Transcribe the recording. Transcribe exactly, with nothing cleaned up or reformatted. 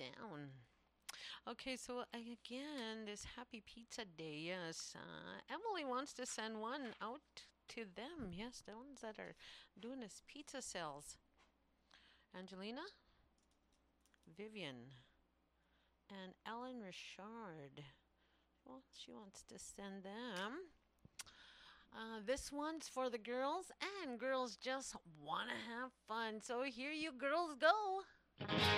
down. Okay, so again, this Happy Pizza Day, yes. Uh, Emily wants to send one out to them. Yes, the ones that are doing this pizza sales. Angelina, Vivian, and Ellen Richard. Well, she wants to send them. Uh, this one's for the girls, and girls just want to have fun. So here you girls go.